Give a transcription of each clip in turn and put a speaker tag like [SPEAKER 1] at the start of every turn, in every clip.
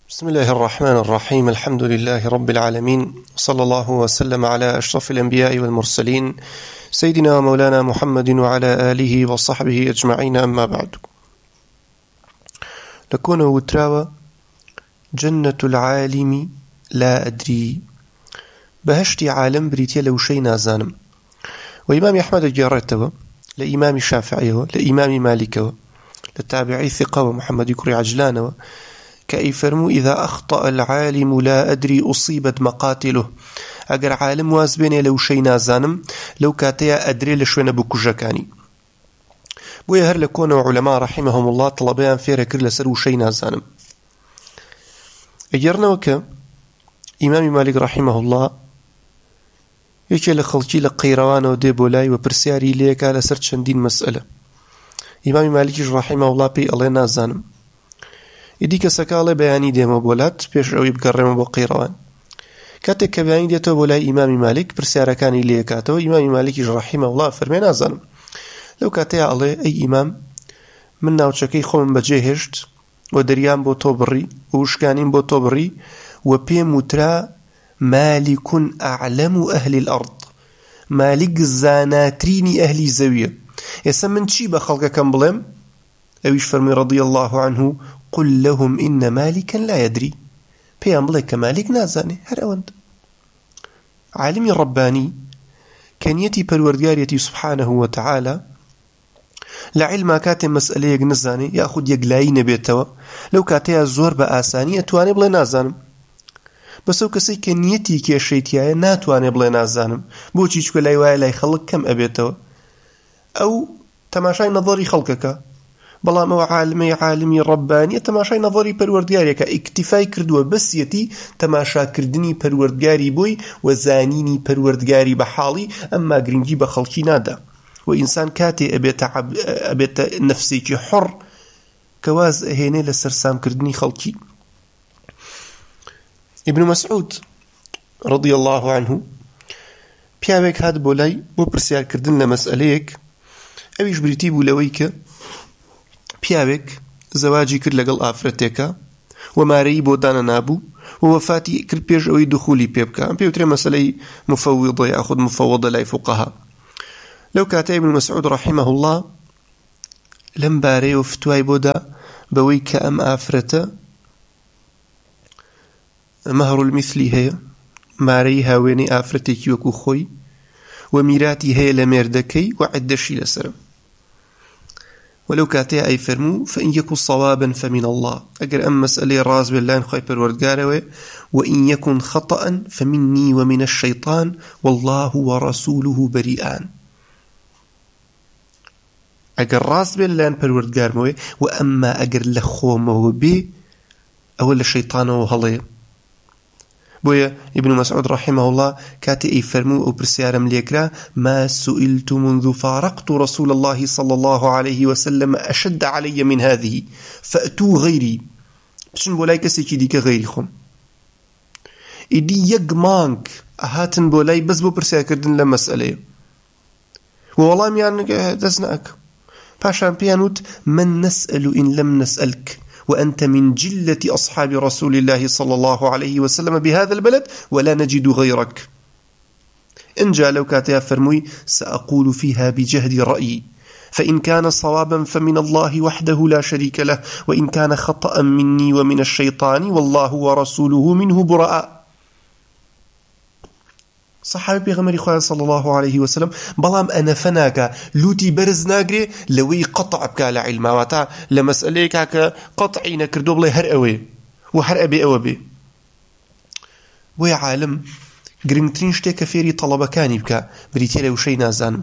[SPEAKER 1] بسم الله الرحمن الرحيم. الحمد لله رب العالمين، صلى الله وسلم على أشرف الأنبياء والمرسلين سيدنا ومولانا محمد وعلى آله وصحبه أجمعين، أما بعد. لكون وتراوى جنة العالم لا أدري، بهشتي عالم بريتيا لو شي نازانم. وإمام أحمد جارته لإمام الشافعي لإمام مالك للتابعي ثقة ومحمد كري عجلان كأي فرمو إذا أخطأ العالم لا أدري أصيبت مقاتله. أجر عالم وازبيني لو شي نازانم لو كاتيا أدري لشوين بكوجكاني. بويا هر لكون علماء رحمهم الله طلبيان فيرا كر لسر وشي نازانم. أجرنا وكا إمام مالك رحمه الله يكي لخلقي لقيروان وديبولاي وبرسياري ليكا لسر چندين مسألة. إمام مالك رحمه الله بي الله نازانم. إدي كسكالة بياني ديما بولات بيش أوي بقرم بو قيروان. كاتك كبياني ديتو بولاي إمام مالك برسيارة كاني ليكاتو إمام مالك رحمه الله فرمي نازانم. لو كاتيا الله أي إمام من ناوچكي خومن بجيهشت ودريان بو توبري ووشكانين بو توبري وبي مترا مالك أعلم أهل الأرض، مالك زاناتريني أهل زاوية. يسمن چي بخلق كم بلم أويش فرمي رضي الله عنه قل لهم إن مالكا لا يدري. بيان بلك مالك نازاني هر أوند. عالمي رباني كان يتي بالوردياريتي سبحانه وتعالى لعلم كاتم مسألة يقنزاني يأخذ يقلاين بيتوا لو كاتيا الزور بآساني أتواني بلا نازانم. بس او كسي كان يتي كي الشيطياء ناتواني بلا نازانم بوچي چكو لا يواي لا يخلق كم أبيتوا أو تماشاي نظري خلقك بلا ما عالمي رباني تماشاي نظري پروردگاريك اكتفاي كردوا بس يتي تماشا كردني پروردگاري بوي وزانيني پروردگاري بحالي أما گرنجي بخلقي نادا. وإنسان كاتي أبيت نفسي حر كواز هيني لسرسام كردني خلقي. ابن مسعود رضي الله عنه بيابك هاد بولاي بو برسيار كردن لمسأليك أويش بريتي بولويك بيابك زواجي كر لقل آفرتك وماري بودانا نابو ووفاتي كر بيج أوي دخولي بيبكا بيوتري مسألة مفوضة يأخذ مفوضة لاي فقها. لو كاتب ابن مسعود رحمه الله لم باري وفتواي بودا بويك أم آفرته مهر المثل هي ماري هاويني آفرتك وكو خوي وميراتي هي لميردكي وعدشي لسرم. ولو كاتي أي فرمو فإن يكن صوابا فمن الله أجر أم مسألة راز بالله خير والقاروي وإن يكن خطأ فمني ومن الشيطان والله ورسوله بريئان. أجر راز بالله والقاروي وأما أجر لخومه بي أول الشيطان وهلي. بويا ابن مسعود رحمه الله كاتي اي فرمو او برسيارم ليكرا ما سئلت منذ فارقت رسول الله صلى الله عليه وسلم أشد علي من هذه فأتوا غيري. بشن بولاي كسي كي ديك غيري خم إدي يقمانك أهاتن بولاي بس بو برسيار كردن لمسألة والله ميان دزناك باشان بيانوت من نسأل إن لم نسألك وأنت من جلة أصحاب رسول الله صلى الله عليه وسلم بهذا البلد ولا نجد غيرك. إن جاء لو كاتيا فرموي سأقول فيها بجهد رأيي فإن كان صوابا فمن الله وحده لا شريك له وإن كان خطأ مني ومن الشيطان والله ورسوله منه براء. صحابي بيغمري خواه صلى الله عليه وسلم بلام أنا فناك لوتي برز ناقري لوي قطع بك على علماواتا لمسأليك هكا قطعي نكردو بلي هر أوي وهر أبي أوبي. ويا عالم قرنترين شتيك فيري طلبكاني بك بريتيلا وشي نازان.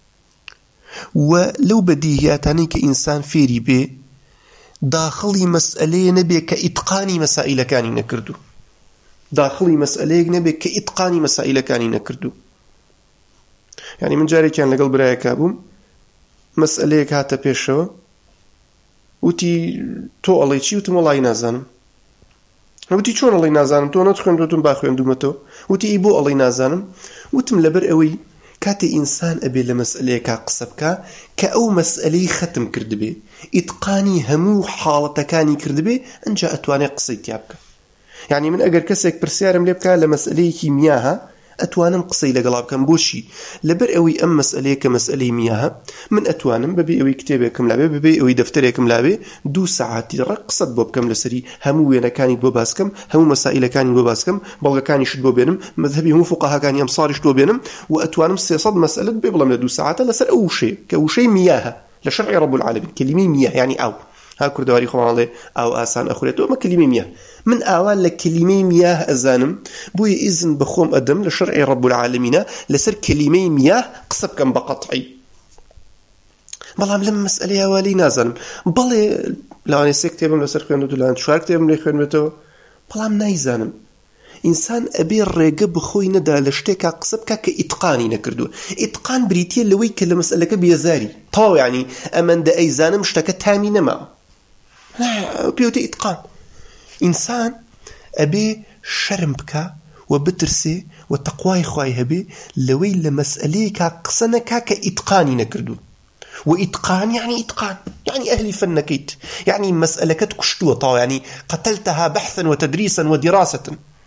[SPEAKER 1] ولو بديهياتاني كإنسان فيري بي داخلي مسألة نبي كإتقاني مسائل كاني نكردو داخلي مسألة نبي كإتقاني مسائل كاني نكردو. يعني من جاري كان لقل برايا كابوم مسألة هاتا بيشو وتي تو الله يشي وتم الله ينازانم وتي شون الله ينازانم تو نتخن دوتم باخو يندومتو وتي إيبو الله ينازانم وتم لبر أوي كاتي إنسان أبي لمسألة كاقصبكا كأو مسألة ختم كردبي إتقاني همو حالتكاني كردبي أنجا أتواني قصيت يابك يعني من ئەگەر کەسێک پرسیارم لێ بکات لە مەسئلەیەکی میاها ئەتوانم قسەی لەگەڵا بکەم. بۆچی؟ لەبەر ئەوەی ئەم مەسئلەیە کە مەسئلەی میاها من ئەتوانم بەبێ ئەوەی کتێبێکم لابێ بەبێ ئەوەی دەفتەرێکم لابێ 2 ساعاتی ڕق قسەت بۆ بکەم لەسەری هەموو وێنەکانی بۆ باسکەم، هەموو مەسائلەکانی بۆ باسکەم، بەڵگەکانیشت بۆ بێنم، مەذهبی هەموو فوقەهاکانی ئەمساریش بۆ بێنم و ئەتوانم 300 مەسئلەت بێ بڵم لە 2 ساعاتە لەسەر ئەو وشەیە کە وشەی میاها لە شەرعی رب العالمین. کەلیمەی میاه یعنی ئاو، ها کوردەواری خۆماڵێ ئاو ئاسان ئەخورێتەوە، ئەمە کەلیمەی میاه. من ئاوا لە کەلیمەی میاه ئەزانم، بۆیە ئیزن بەخۆم ئەدەم لە شەرعی رب العالمینە لەسەر کەلیمەی میاه قسە بکەم بە قەطعی. بەڵام لەم مەسئلەی هەوالی نازانم. بەڵێ لەوانەیە 3 کتێبم لەسەر خوێندوە، لەوانەیە 4 کتێبم لێ خوێنبێتەوە، بەڵام نایزانم. ئینسان ئەبێ ڕێگە بخۆی نەدا لە شتێکا قسە بکە کە ئیتقانی نەکردووە. ئیتقان بریتیە لەوەی کە لە مەسئلەکە بێزاری تاو، یعنی ئەمەندە ئەیزانم شتەکە تامی نەماوە، پێوتە ئیتقان. ئینسان ئەبێ شەرم بکە و بترسێ و تەقوای خوای هەبێ لەوەی لە مەسئلەیەکا قسە نەکا کە ئیتقانی نەکردووە. وإتقان يعني إتقان، يعني أهل فنكيت، يعني مسألة كشتوة طاو، يعني قتلتها بحثا وتدريسا ودراسة.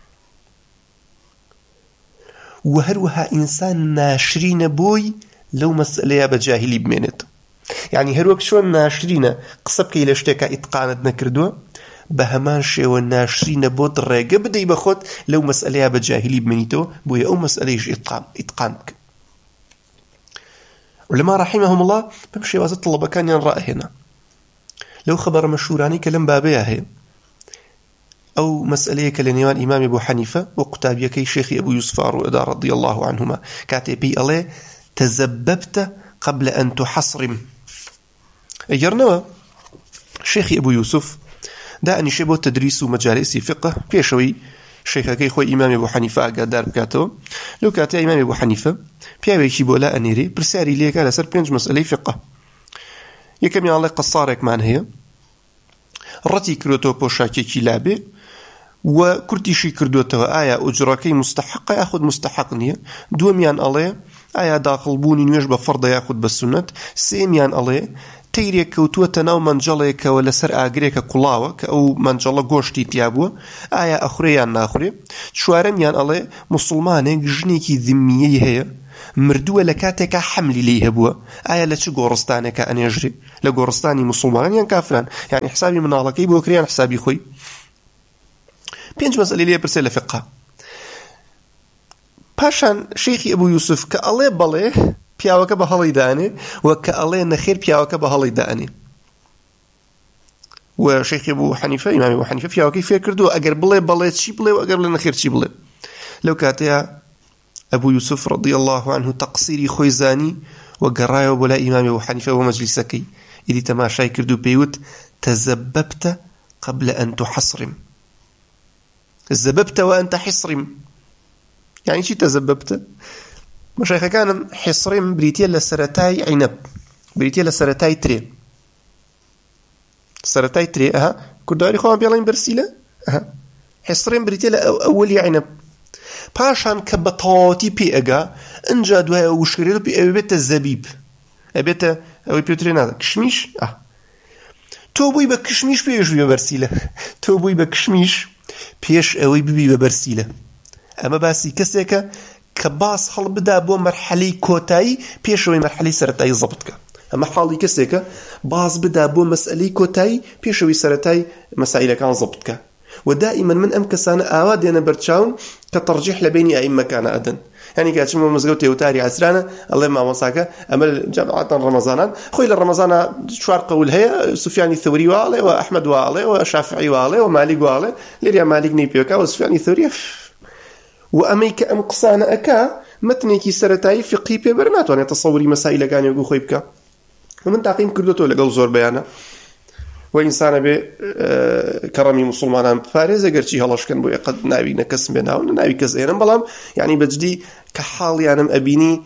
[SPEAKER 1] وهروها إنسان ناشرين بوي لو مسألة بجاهلي بمينت، يعني هروك شون ناشرين قصبك إلى اشتكى إتقانت نكردوا بهمان شيء والناشرين بود الرقة بدي بخد لو مسألة بجاهلي بمينتو بوي أو مسألة إتقانك. ولما رحمهم الله بمشي واسط طلبة كان ينرأى هنا لو خبر مشهوراني كلام بابيها هي أو مسألة كالنيوان إمام أبو حنيفة وقتابية كي شيخ أبو يوسف رضي الله عنهما كاتبي الله تزببت قبل أن تحصرم. أجرنا شيخ أبو يوسف دعني شبه تدريس مجالس فقه في شوي شيخ كي خوي إمام أبو حنيفة قدار بكاتو لو كاتي إمام أبو حنيفة بياويشي بولا أنيري برساري ليك على سر بينج مسألة فقه يكمل الله قصارك مان هي رتي كروتو بوشاكي كلابي وكرتيشي كردوتو آية أجراكي مستحقة يأخذ مستحقنية دوميان الله آية داخل بوني نويش بفرض يأخذ بالسنة سيميان الله تيريك كوتوة ناو منجليك ولا سر آقريك قلاوة أو منجلة قوشتي تيابوه آية أخريان ناخري شوارميان الله مسلمانك جنيكي ذمية هي مردووە لە کاتێکا حملی لێی هەبووە ئایا لە چ گۆڕستانێکە ئەنێژرێ لە گۆڕستانی موسڵمان یان کافران یعنی حسابی مناڵەکەی بۆ کریان حسابی خۆی 5 مەسئلەی لێ پرسێ لە فقه پاشان شێخی ئەبوو یوسف کە ئەڵێ بەڵێ پیاوەکە بە هەڵی دانێ و کە ئەڵێ نەخێر پیاوەکە بە هەڵی دانێ و شێخی ئەبوو حەنیفە ئیمامی ئەبوو حەنیفە پیاوەکەی فێر کردووە ئەگەر بڵێ بەڵێ چی بڵێ و ئەگەر بڵێ نەخێر چی بڵێ لەو کاتەیە أبو يوسف رضي الله عنه تقصيري خويزاني وقرايا ولا إمام أبو حنيفة ومجلسكي إذا تماشاي كردو بيوت تزببت قبل أن تحصرم. زببت وأنت حصرم يعني شي تزببت مشايخ كان حصرم بريتيا لسرتاي عنب بريتيا لسرتاي تري سرتاي تري كرداري خوان بيالين برسيلة حصرم بريتيا لأولي عنب پاشان کە بە تەواوەتی پێ ئەگا ئەنجا دوایە وشکرێت و ئەبێتە زەبیب ئەبێتە ئەوەی پێوترێ نادا کشمیش تۆ بووی بە کشمیش پێش ببی بە بەرسیلە تۆ بووی بە کشمیش پێش ئەوەی ببی بە بەرسیلە ئەمە باسی کەسێکە کە باس هەڵبدا بۆ مەرحەلەی کۆتایی پێشەوەی مەرحەلەی سەرەتایی زەبطکە ئەمە حاڵی کەسێکە باس بدا بۆ مەسئلەی کۆتایی پێشەوەی سەرەتایی مەسائلەکان زەبطکە ودائما من أم كسان آواد يانا برتشاون كترجيح لبين أئمة كان أدن يعني كاتشم مزقوتي وتاري عسرانا الله ما وصاك أمل جماعة رمضان خويل رمضان شوار قول هي سفيان الثوري والي وأحمد والي وشافعي والي ومالك والي ليريا مالك نيبيوكا وسفيان الثوري وأميك أم قصانا أكا متنيكي سرتاي فقهي ببرنات وانا تصوري مسائل كان يقول خويبك ومن تعقيم كردوتو لقل زور بيانا وإنسان بكرمي مسلمان فارز أجر شيء هلاش كان بوي قد نبي نكسم بينها ولا نبي كزينا بلام يعني بجدي كحال يعني أبيني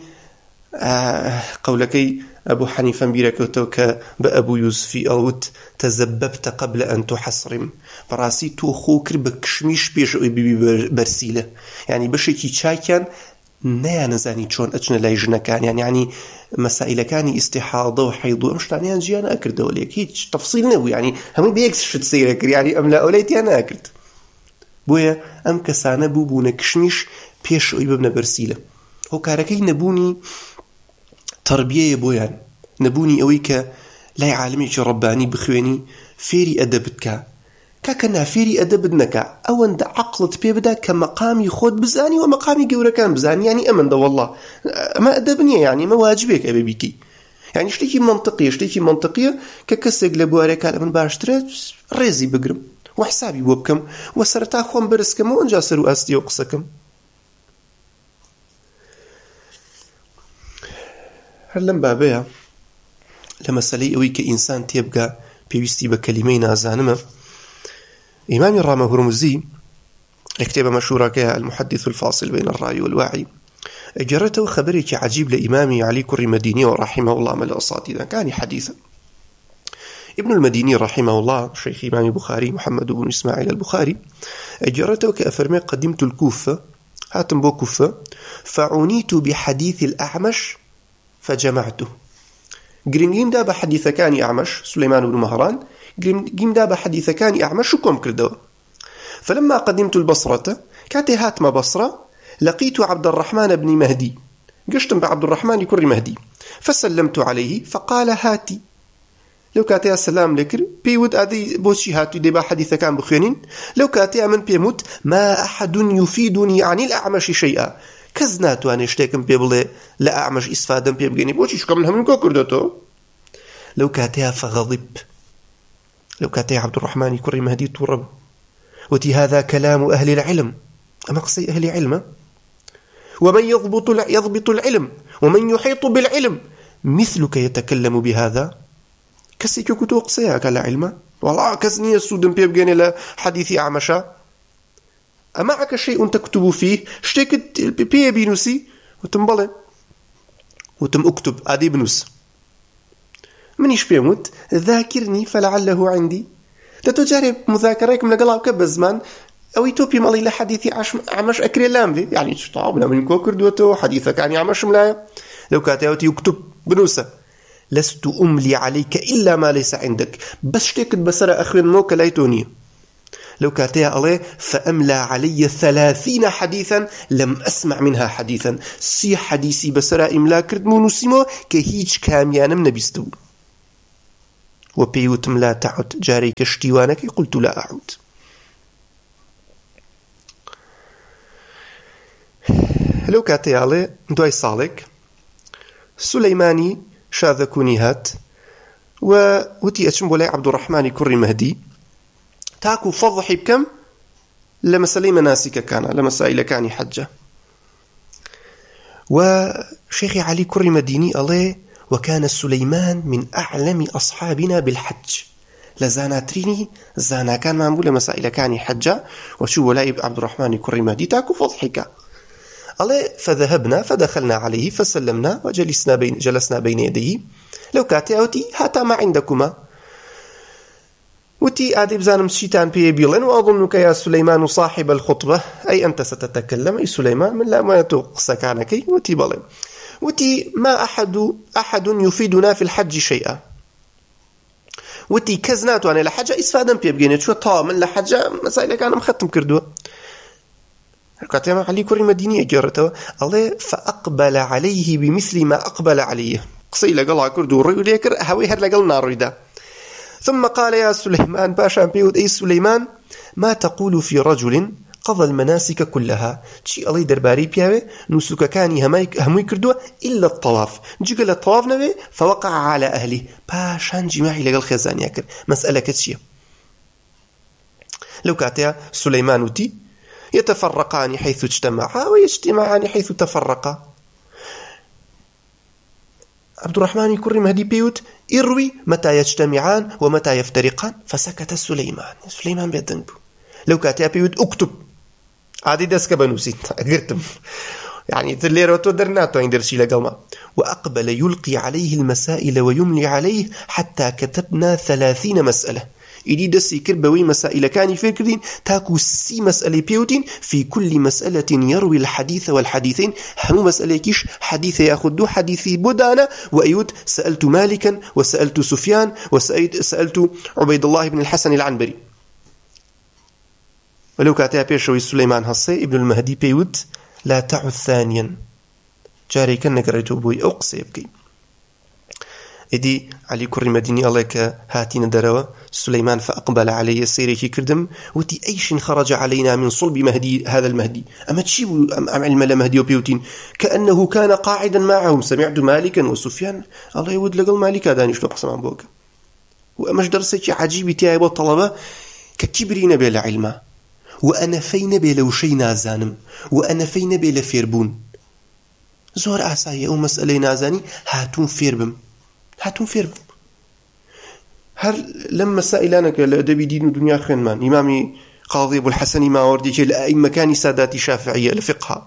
[SPEAKER 1] قولكي أبو حنيفة بيركوتو بأبو يوسف أوت تزببت قبل أن تحصرم براسي تو خوكر بكشميش بيش بيبي برسيلة يعني بشيكي شاي كان نزاني شون أجن لايجنا كان يعني مسائل كان استحاضة وحيض ومشتاني أنجي أنا أكرد وليك هيك تفصيل نوي يعني هم بيكس شو تصير يعني أم لا أوليتي أنا أكرد بۆیە ئەم کەسانە بووبوونە کشمیش پێش ئەوی ببنە بەرسیلە. هۆکارەکەی نەبوونی تربیەیە بۆیان، نەبوونی ئەوەی کە لای عالمێکی ڕەبانی بخوێنی فێری ئەدەب بکە. کاکە نافێری ئەدەبت نەکە، ئەوەندە عەقڵت پێ بدە کە مەقامی خۆت بزانی و مەقامی گەورەکان بزانی. یعنی ئەمەندە وەڵڵا ئەمە ئەدەب نییە، یعنی ئەمە واجبێک ئەبێ بیکەی. یعنی شتێکی منطقیە کە کەسێک لە بوارەکە لە من باشترە ڕێزی بگرم و حسابی بۆ بکەم و سەرەتا خۆم بەرزکەمەوە ئەنجا سەر و ئاستی و قسەکەم. هەر لەم بابەیە لە مەسەلەی ئەوەی کە ئینسان تێبگا پێویستی بە کەلیمەی نازانمە، ئیمامی ڕامە هورموزی لە کتێبە مەشهورەکەیە المحدث الفاصل بين الرأي والوعي ئەگەڕێتەوە خەبەرێکی عەجیب لە ئیمامی عەلی کوڕی مەدینیەوە رحمه الله مە لە ئەساتیدەکانی حەدیثە. ابن المديني رحمه الله شيخ إمام البخاري محمد بن إسماعيل البخاري أجرته كأفرمي قدمت الكوفة هاتم بو كوفة فعنيت بحديث الأعمش فجمعته. قريم دا بحديث كان أعمش سليمان بن مهران قريم دا بحديث كان أعمش شكم كردوا. فلما قدمت البصرة كاتي هاتم بصرة لقيت عبد الرحمن بن مهدي، قشتم بعبد الرحمن كري مهدي فسلمت عليه فقال هاتي. لو كاتي السلام لكر بيود أدي بوشي هاتو ديبا حديث كان بخينين لو كاتي من بيموت ما أحد يفيدني عن الأعمش شيئا كزناتو أنا اشتاكم بيبلي لا أعمش إسفادا بيبقيني بوشي شو كمل همين كوكردتو. لو كاتي فغضب، لو كاتي عبد الرحمن كري مهدي تورب وتي هذا كلام أهل العلم، أما قصي أهل علم ومن يضبط العلم ومن يحيط بالعلم مثلك يتكلم بهذا. كسي كتو قصيها كلا علمه والله كزني السودن بيبقيني لحديث أعمشا. أمعك شيء تكتب فيه اشتكت بيبينوسي وتنبلي وتم اكتب أدي بنوس من يش بيموت ذاكرني فلعله عندي. تتجارب مذاكريك من قلاب كب زمان أو يتوبي مالي لحديث أعمش أكري لامبي يعني طابنا من كوكر دوتو حديثك عن أعمش ملايا. لو كاتيوتي يكتب بنوسه لست أملي عليك إلا ما ليس عندك، بس شتيكت بسرى أخوين موك لايتوني. لو كاتيها عليه فأملى علي 30 حديثا لم أسمع منها حديثا. سي حديثي بسرى إملا كرد مونوسيمو كهيج كاميانم نبيستو. وبيوتم لا تعد جاريك اشتوانك قلت لا أعود. لو كاتيها عليه دواي صالك سليماني شاذ كونيهات وتي أتشمبولاي عبد الرحمن كري مهدي تاكو فضحي بكم لمسالي مناسك كان لمسائل كان حجة. وشيخ علي كري مديني الله وكان سليمان من أعلم أصحابنا بالحج لزاناتريني زانا كان معمول لمسائل كان حجة وشو ولاي عبد الرحمن كري مهدي تاكو فضحك الله. فذهبنا فدخلنا عليه فسلمنا جلسنا بين يديه. لو كاتيوتي هاتا ما عندكما وتي آدي بزانم الشيطان بيبيلن وأظنك يا سليمان صاحب الخطبة أي أنت ستتكلم أي سليمان من لا ما يتوقس كانكي وتي بلن وتي ما أحد يفيدنا في الحج شيئا وتي كزناتو أنا لحجة إسفادا بيبقيني شو طامن لحجة مسائل كان مختم كردوه. كاتما علي كوري مدينية جرته الله فأقبل عليه بمثل ما أقبل عليه قصي لقلع كردو ريكر هوي هر لقل ناريدا. ثم قال يا سليمان باشا بيود أي سليمان ما تقول في رجل قضى المناسك كلها شي الله درباري بياوي نسك كاني هموي كردو إلا الطواف جيقل الطواف نبي فوقع على أهله باشا جماعي لقل خزان ياكر مسألة كتشي. لو كاتيا سليمان وتي يتفرقان حيث اجتمعا ويجتمعان حيث تفرقا. عبد الرحمن يكري مهدي بيوت يروي متى يجتمعان ومتى يفترقان فسكت سليمان بيدنبو. لو كاتيا بيوت اكتب عادي دسك بنوسي قرتم يعني تليرو تدرناتو عندرشي لقلما. وأقبل يلقي عليه المسائل ويملي عليه حتى كتبنا 30 مسألة. إدي دسي كربوي مسائل كان فكرين تاكو 6 مسألة بيوتين في كل مسألة يروي الحديث والحديثين همو مسألة كيش حديث يأخذ حديثي بدانا وأيود سألت مالكا وسألت سفيان وسألت عبيد الله بن الحسن العنبري ولو كاتيا بيشوي سليمان هصي ابن المهدي بيوت لا تعد ثانيا جاري كان قريتو بوي أقصي بكي إدي علي كري مديني الله كهاتين دروا سليمان فأقبل علي سيري كردم وتي أيش خرج علينا من صلب مهدي هذا المهدي أما تشيبوا أم علم مهدي وبيوتين كأنه كان قاعدا معهم سمعت مالكا وسفيان الله يود لقل مالكا دانيش نقسم عن بوك وأمش درسي عجيب تياي والطلبة ككبرين بلا علما وأنا فين بلا وشي نازانم وأنا فين بلا فيربون زور أسايا أو مسألة نازاني هاتون فيربم هل لما سائلانك لأدبي دين الدنيا خنمان إمامي قاضي أبو الحسن ماوردي لأئمة كان سادات شافعية لفقها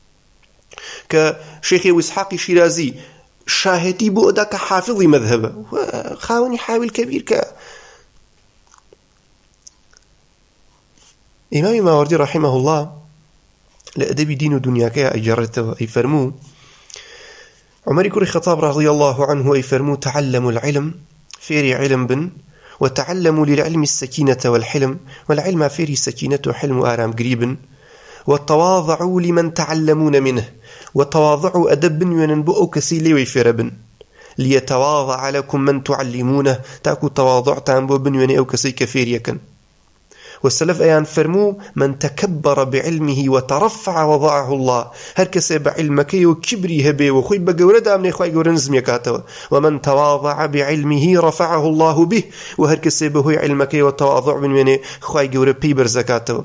[SPEAKER 1] كشيخ وإسحاق شيرازي شاهدي بؤدك حافظي مذهبه خاوني حاول كبير إمامي ماوردي رحمه الله لأدبي دين الدنيا أجرته أي فرموه عمر كري خطاب رضي الله عنه أي فرمو تعلموا العلم فيري علم بن وتعلموا للعلم السكينة والحلم والعلم فيري سكينة وحلم آرام قريب وتواضعوا لمن تعلمون منه وتواضعوا أدب ينبؤوا كسيلي ويفربن ليتواضع لكم من تعلمونه تاكو تواضع تنبؤ بن ينأو كسي كفير يكن والسلف أيان فرمو من تكبر بعلمه وترفع وضعه الله هركسي بعلمك وكبري هبه وخوي بقورد أمني خوي قورنزم يكاتوا ومن تواضع بعلمه رفعه الله به وهركسي بهوي علمك وتواضع من يعني خوي قورد بيبر زكاتوا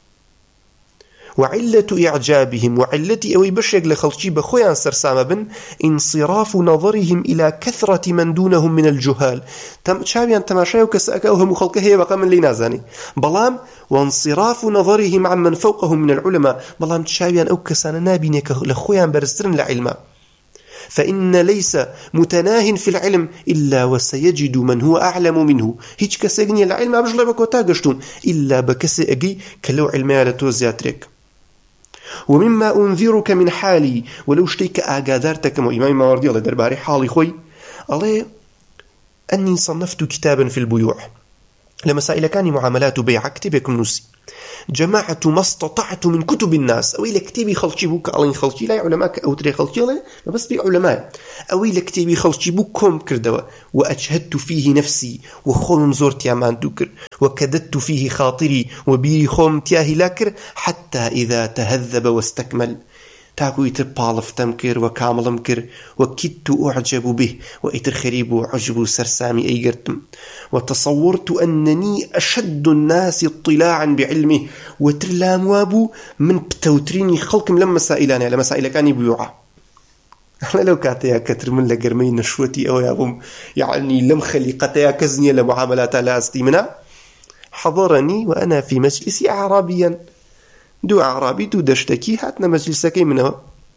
[SPEAKER 1] وعلة إعجابهم وعلة أوي بشيك لخلشي بخويا سرسام بن انصراف نظرهم إلى كثرة من دونهم من الجهال شابيان تماشايو كسأكاوهم وخلقه هي بقى من لينازاني بلام وانصراف نظرهم عمن فوقهم من العلماء بلام شابيان أو كسانا نابينيك لخويا برسترن لعلما فإن ليس متناه في العلم إلا وسيجد من هو أعلم منه هيج كسيجني العلم أبجل بكوتاقشتم إلا بكسيجي كلو علمي على توزياتريك ومما أنذرك من حالي ولو اشتيك آقادارتك إمام ماوردي الله درباري حالي خوي الله أني صنفت كتابا في البيوع لمسائل كان معاملات بيع كتبكم نسي جماعة ما استطعت من كتب الناس أو إلى كتابي خلشي بوك ألين خلشي لا علماء أو تري خلشي لا بس بي علماء أو إلى كتابي خلشي بوكم كردوا وأجهدت فيه نفسي وخلم زورت يامان دوكر وكددت فيه خاطري وبيري خوم تياهي لاكر حتى إذا تهذب واستكمل تاكو يتر بالف تمكر وكامل مكر وكدت أعجب به وإتر خريب وعجب سرسامي أيقرتم وتصورت أنني أشد الناس اطلاعا بعلمه وترلام وابو من بتوتريني خلقم لما سائلاني على مسائل كاني بيوعة أنا لو كاتيا كتر من لقرمين نشوتي أو يابهم يعني لم خليقتيا كزني لمعاملات لا أستيمنا حضرني وأنا في مجلسي أعرابيا دو أعرابي دو دشتكي هاتنا مجلسكي منه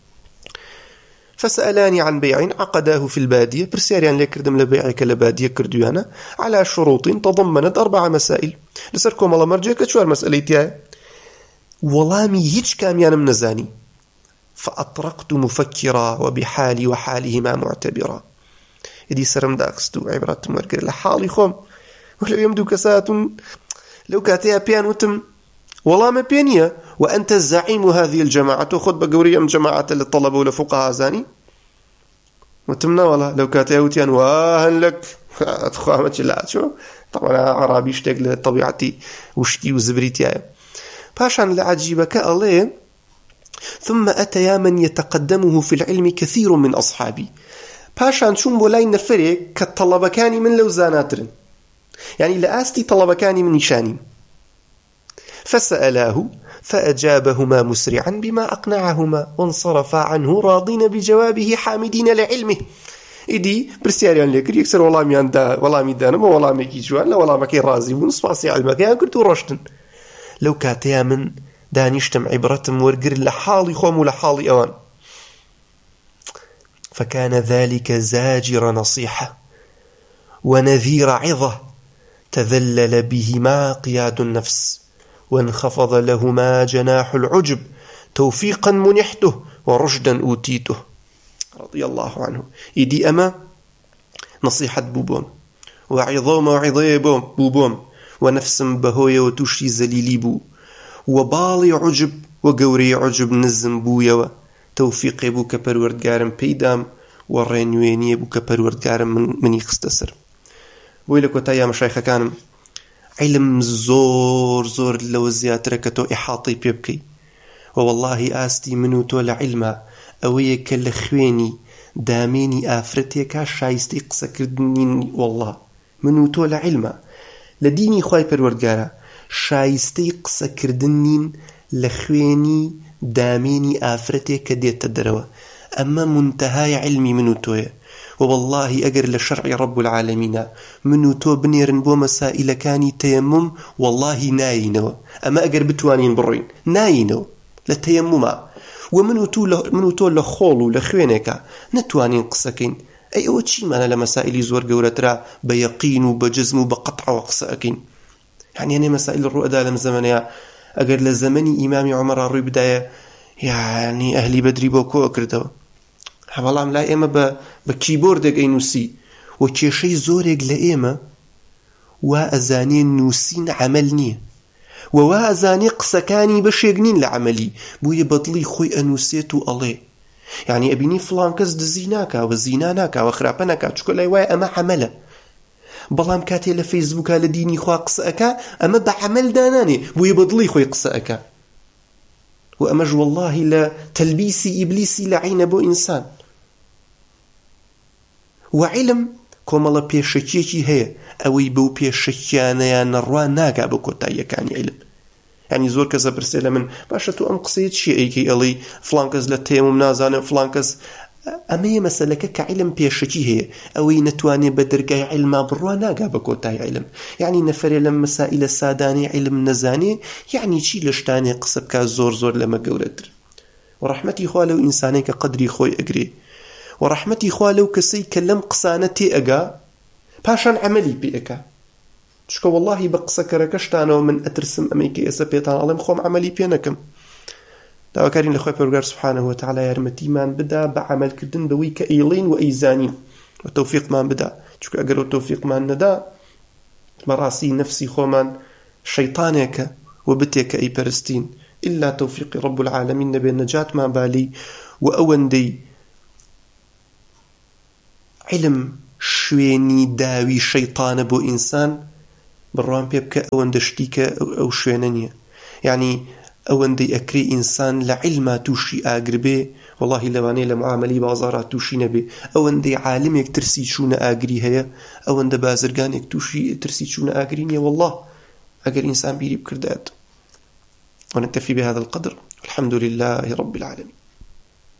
[SPEAKER 1] فسألاني عن بيع عقداه في البادية برسياريان لكردم لبيعك لبادية كرديانا على شروط تضمنت 4 مسائل لسركم الله مرجعك شوار مسألتي ولامي هيج كاميان من نزاني فأطرقت مفكرا وبحالي وحالهما معتبرا يدي سرم داقستو عبرات مرقر لحالي خوم ولو يمدو كسات لو كاتيا بيان وتم والله ما بينيا وأنت الزعيم هذه الجماعة خذ بقوري أم جماعة للطلبة ولفقهاء زاني وتمنا والله لو كاتيوتيان واهن لك أتخوامت لا شو طبعا عربي اشتاق لطبيعتي وشكي وزبريتي باشان لعجيبك الله ثم أتيا من يتقدمه في العلم كثير من أصحابي باشان شون بولاي نفرق كالطلبة كاني من لوزاناترن يعني لآستي طلبة كاني من نشاني فسألاه فأجابهما مسرعا بما أقنعهما وانصرفا عنه راضين بجوابه حامدين لعلمه إدي برسياريان لكر يكسر والله مياندا والله ميدانا ما والله ميكي جوان لا والله مكي رازي ونصفاسي علمك يعني قلت رشتن لو كاتيا من دانيشتم عبرتم ورقر لحالي خوم ولحالي أوان فكان ذلك زاجر نصيحة ونذير عظة تذلل بهما قياد النفس وانخفض لهما جناح العجب توفيقا منحته ورشدا أوتيته رضي الله عنه إدي أما نصيحة بوبوم وعظام وعظي بوبوم ونفس بهوية وتشي زليلي بو وباڵی عجب وقوري عجب نزم بويا توفيقي بو كپروردگارم پیدام وڕێنوێنیە بوو کە پەروەردگارم منی خستە سەر. بۆی لە کۆتایی مەشایخەکانم علم زۆر لەوە زیاترە کە تۆ ئیحاطەی پێ بکەی. ووالله ئاستی من و تۆ لە عیلمە ئەوەیە کە لە خوێنی دامێنی ئافرەتێکە شایستەی قسەکردنین. والله من و تۆ لە عیلمە لە دینی خوای پەروەردگارە شایستەی قسەکردنین لە خوێنی دامێنی ئافرەتێک کە دێتە دەرەوە. ئەمە منتەهای علمی من و تۆیە. ووالله ئەگەر لە شەرعی رب العالمینە من و تۆ بنێرن بۆ مەسائلەکانی تەیەمم والله ناینەوە. ئەمە ئەگەر بتوانین بڕۆین ناینەوە لە تەیەممە. و من و تۆ لە خۆڵ و لە خوێنێکە نەتوانین قسەکەین. ئەی ئەوە چیمانە لە مەسائلی زۆر گەورەترا بە یەقین و بە جزم و بە قەطعەوە قسە ئەکەین. یعنی مەسائل ڕوئەدا لەم زەمانەیە ئەگەر لە زەمەنی ئیمامی عومەر ڕووی بدایە یعنی ئەهلی بەدری بۆ کۆ کردەوە. بەڵام لای ئێمە بە کیبۆردێک ئەینووسی و کێشەی زۆرێک لە ئێمە وا ئەزانێ نووسین عەمەل نییە و وا ئەزانێ قسەکانی بەشێک نین لە عەمەلی بۆیە بەدڵی خۆی ئەنووسێت و ئەڵێ. یعنی ئەبینی فڵان کەس دزی ناکاوە زینا ناکاوە خراپە ناکات چکە لای وایە ئەمە عەمەلە. بەڵام کاتێ لە فەیسبووکە لە دینی خوا قسە ئەکا ئەمە بە عەمەل دانانێ بۆیە بەدڵی خۆی قسە ئەکا. و ئەمەش والله لە تەلبیسی ئیبلیسی لەعینە بۆ ئینسان. وعلم کۆمەڵە پێشەکیەکی هەیە ئەوەی بەو پێشەکیانەیان نەڕوا ناگا بە کۆتاییەکانی علم. یعنی زۆر کەس ئەپرسێ لە من باشە تۆ ئەم قسەیە چیە ئەیکەی ئەڵێی فڵان کەس لە تەیەمم نازانێ فڵان کەس. ئەمەیە مەسەلەکە کە علم پێشەکی هەیە ئەوەی نەتوانێ بە دەرگای علما بڕوا ناگا بە کۆتایی علم. یعنی نەفەرێ لەم مەسائلە سادانەی علم نەزانێ یعنی چی لە شتانێ قسە بکا زۆر لەمە گەورەتر. وڕەحمەتی خوا لەو ئینسانەی کە قەدری خۆی ئەگرێ وڕەحمەتی خوا لەو کەسەی کە لەم قسانە تێ ئەگا پاشان عەمەلی پێ ئەکا. چکە والله بە قسەکەرەکە شتانەوە من ئەترسم ئەمەی کە ئێستا پێتان ئەڵێم خۆم عەمەلی پێ نەکەم. داواکارین لە خوای پەروەردگار سوبحانەه وتەعالا یارمەتیمان بدا بە عەمەلکردن بەوەی کە ئەیڵێین و ئەیزانین و تەوفیقمان بدا. چکە ئەگەر ئەو تەوفیقمان نەدا بەڕاستی نەفسی خۆمان شەیطانێکە و بتێکە ئەیپەرستین. ئیلا تەوفیقی رب العالمین نەبێ نەجاتمان بالی. و ئەوەندەی علم شوێنی داوی شەیطانە بۆ ئینسان بڕوان پێ بکە ئەوەندە شتی کە ئەو شوێنە نییە. یعنی ئەوەندەی ئەکرێ ئینسان لە علما تووشی ئاگر بێ والله لەوانەیە لە معامەلی بازاڕا تووشی نەبێ. ئەوەندەی عالمێک ترسی چوونە ئاگری هەیە ئەوەندە بازرگانێک تووشی ترسی چوونە ئاگری نییە. والله ئەگەر ئینسان بیری بکردات. ونكتفي بهذا القدر. الحمد لله رب العالمين.